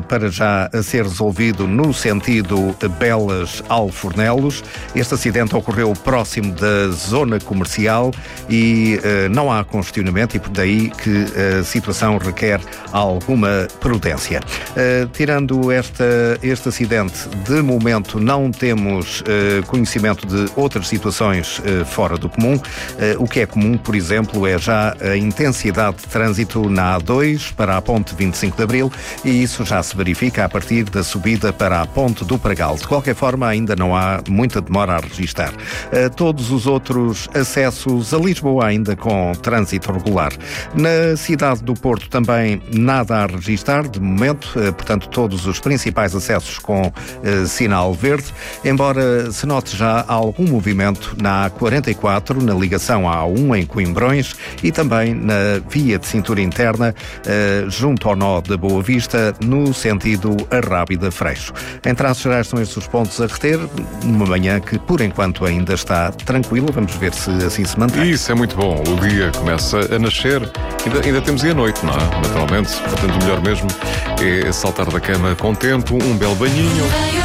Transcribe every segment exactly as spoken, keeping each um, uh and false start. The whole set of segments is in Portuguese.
para já a ser resolvido no sentido Belas-Alfornelos. Este acidente ocorreu próximo da zona comercial e uh, não há congestionamento e por daí que a situação requer alguma prudência. Uh, tirando esta, este acidente, de momento não temos uh, conhecimento de outras situações uh, fora do comum. Uh, o que é comum, por exemplo, é já a intensidade de trânsito na A dois para a ponte vinte e cinco de Abril e isso já se verifica a partir da subida para a ponte do Pragal. De qualquer forma, ainda não há muita demora a registrar. Uh, todos os outros acessos a Lisboa ainda com trânsito regular. Na cidade do Porto também nada a registrar de momento, uh, portanto todos os principais acessos com uh, sinal verde, embora se note já algum movimento na A quarenta e quatro, na ligação à A um em Coimbrões e também na via de cintura interna uh, junto ao nó da Boa Vista, no sentido Arrábida-Freixo. Em traços gerais são estes os pontos a reter, numa manhã que por enquanto ainda está tranquila, vamos ver se assim se mantém. Isso é muito bom, o dia começa a nascer, ainda, ainda temos e a noite, não é? Naturalmente, portanto o melhor mesmo é saltar da cama com tempo, um belo banhinho.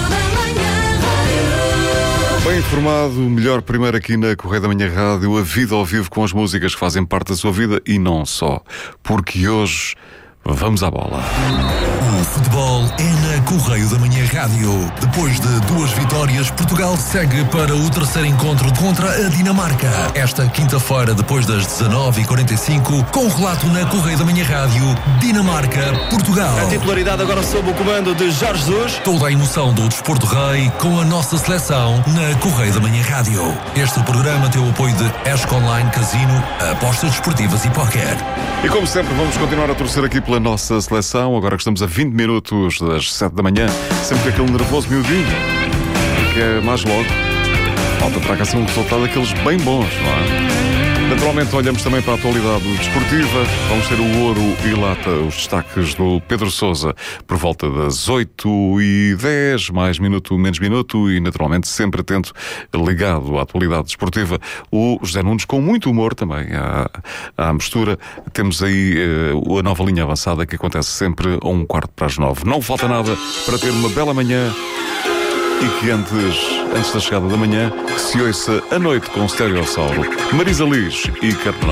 Bem informado, melhor primeiro aqui na Correio da Manhã Rádio, a vida ao vivo com as músicas que fazem parte da sua vida e não só, porque hoje vamos à bola. O futebol é na Correio da Manhã Rádio. Depois de duas vitórias, Portugal segue para o terceiro encontro contra a Dinamarca. Esta quinta-feira, depois das dezanove e quarenta e cinco, com relato na Correio da Manhã Rádio, Dinamarca-Portugal. A titularidade agora sob o comando de Jorge Jesus. Toda a emoção do desporto rei com a nossa seleção na Correio da Manhã Rádio. Este programa tem o apoio de Esco Online Casino, apostas desportivas e póquer. E como sempre, vamos continuar a torcer aqui pela nossa seleção, agora que estamos a vinte minutos das sete da manhã, sempre com aquele nervoso miudinho, que é mais logo. Falta para cá ser um resultado daqueles bem bons, não é? Naturalmente, olhamos também para a atualidade desportiva. Vamos ter o ouro e lata, os destaques do Pedro Sousa, por volta das oito e dez, mais minuto, menos minuto, e naturalmente sempre atento, ligado à atualidade desportiva. O José Nunes, com muito humor também à, à mistura. Temos aí uh, a nova linha avançada que acontece sempre a um quarto para as nove. Não falta nada para ter uma bela manhã. E que antes, antes da chegada da manhã, que se ouça a noite com o Stereossauro, Marisa Liz e Cardenal.